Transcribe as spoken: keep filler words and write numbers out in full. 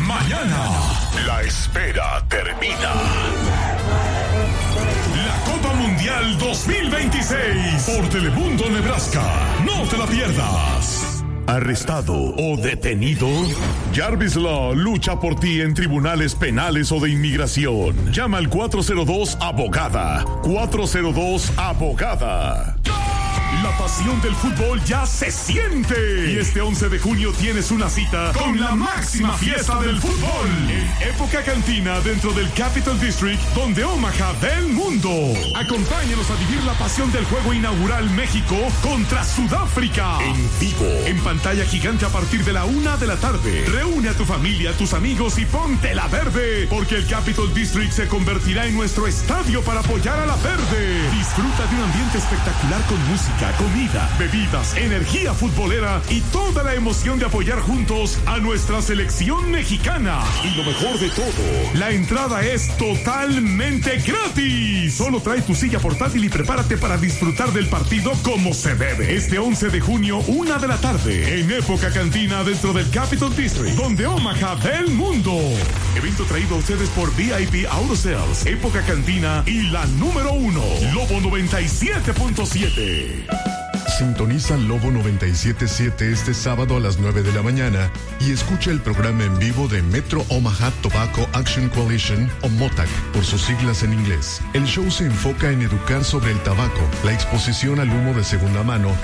Mañana, la espera termina. La Copa Mundial dos mil veintiséis por Telemundo Nebraska. No te la pierdas. ¿Arrestado o detenido? Jarvis Law lucha por ti en tribunales penales o de inmigración. Llama al cuatro cero dos abogada. cuatro cero dos abogada. La pasión del fútbol ya se siente. Y este once de junio tienes una cita con la máxima fiesta del fútbol. En Época Cantina dentro del Capital District, donde Omaha ve el mundo. Acompáñanos a vivir la pasión del juego inaugural México contra Sudáfrica. En vivo. En pantalla gigante a partir de la una de la tarde. Reúne a tu familia, a tus amigos y ponte la verde. Porque el Capital District se convertirá en nuestro estadio para apoyar a la verde. Disfruta de un ambiente espectacular con música, comida, bebidas, energía futbolera y toda la emoción de apoyar juntos a nuestra selección mexicana. Y lo mejor de todo, la entrada es totalmente gratis. Solo trae tu silla portátil y prepárate para disfrutar del partido como se debe. Este once de junio, una de la tarde, en Época Cantina dentro del Capital District, donde Omaha ve el mundo. Evento traído a ustedes por V I P Auto Sales, Época Cantina y la número uno, Lobo noventa y siete punto siete. Sintoniza Lobo noventa y siete punto siete este sábado a las nueve de la mañana y escucha el programa en vivo de Metro Omaha Tobacco Action Coalition, o MOTAC, por sus siglas en inglés. El show se enfoca en educar sobre el tabaco, la exposición al humo de segunda mano